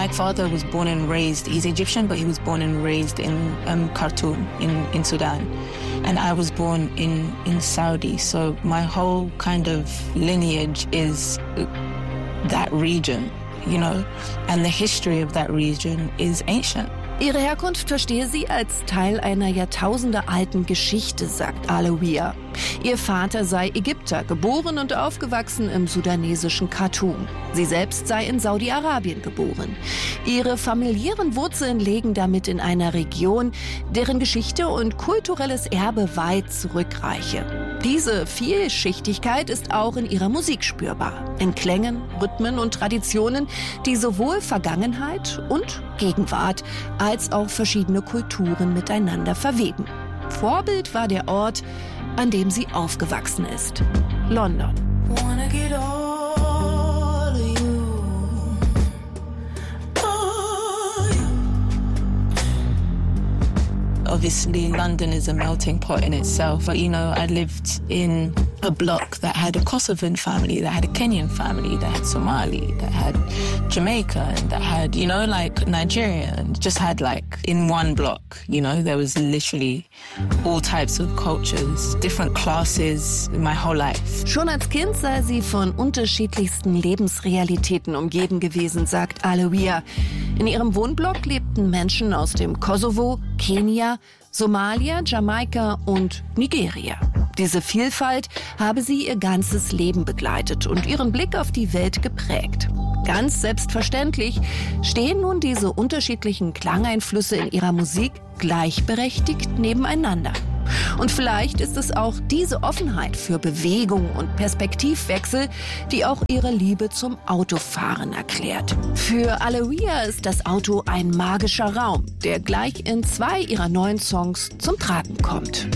My father was born and raised, he's Egyptian, but he was born and raised in Khartoum in Sudan. And I was born in Saudi, so my whole kind of lineage is that region, you know, and the history of that region is ancient. Ihre Herkunft verstehe sie als Teil einer jahrtausendealten Geschichte, sagt Alawiyah. Ihr Vater sei Ägypter, geboren und aufgewachsen im sudanesischen Khartoum. Sie selbst sei in Saudi-Arabien geboren. Ihre familiären Wurzeln liegen damit in einer Region, deren Geschichte und kulturelles Erbe weit zurückreiche. Diese Vielschichtigkeit ist auch in ihrer Musik spürbar. In Klängen, Rhythmen und Traditionen, die sowohl Vergangenheit und Gegenwart als auch verschiedene Kulturen miteinander verweben. Vorbild war der Ort, an dem sie aufgewachsen ist: London. Obviously, London is a melting pot in itself. But, you know, I lived in a block that had a Kosovan family, that had a Kenyan family, that had Somali, that had Jamaica, and that had, you know, like Nigeria, and just had like in one block, you know, there was literally all types of cultures, different classes in my whole life. Schon als Kind sei sie von unterschiedlichsten Lebensrealitäten umgeben gewesen, sagt Alawiyah. In ihrem Wohnblock lebten Menschen aus dem Kosovo, Kenia, Somalia, Jamaika und Nigeria. Diese Vielfalt habe sie ihr ganzes Leben begleitet und ihren Blick auf die Welt geprägt. Ganz selbstverständlich stehen nun diese unterschiedlichen Klangeinflüsse in ihrer Musik gleichberechtigt nebeneinander. Und vielleicht ist es auch diese Offenheit für Bewegung und Perspektivwechsel, die auch ihre Liebe zum Autofahren erklärt. Für Alawiyah ist das Auto ein magischer Raum, der gleich in 2 ihrer neuen Songs zum Tragen kommt.